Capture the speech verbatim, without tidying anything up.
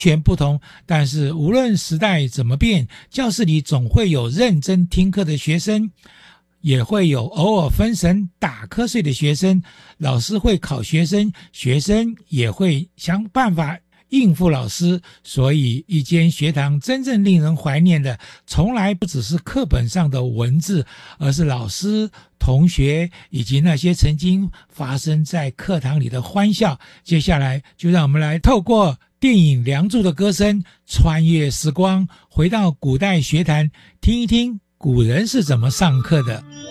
全不同，但是无论时代怎么变，教室里总会有认真听课的学生，也会有偶尔分神打瞌睡的学生，老师会考学生，学生也会想办法应付老师。所以一间学堂真正令人怀念的，从来不只是课本上的文字，而是老师、同学以及那些曾经发生在课堂里的欢笑。接下来就让我们来透过电影《梁祝》的歌声，穿越时光，回到古代学坛，听一听古人是怎么上课的。